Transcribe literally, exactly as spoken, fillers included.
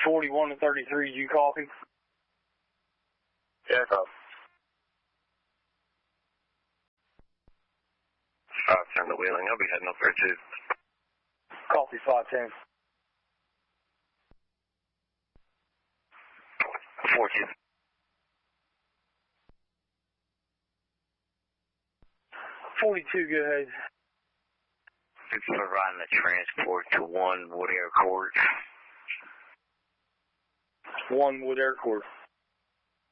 forty-one to thirty-three, you copy? Yeah, copy. five ten to Wheeling. I'll be heading up there too. Copy, five ten. fourteen. forty-two, go ahead. It's providing the transport to one Wood Air Court. One Wood Air Court.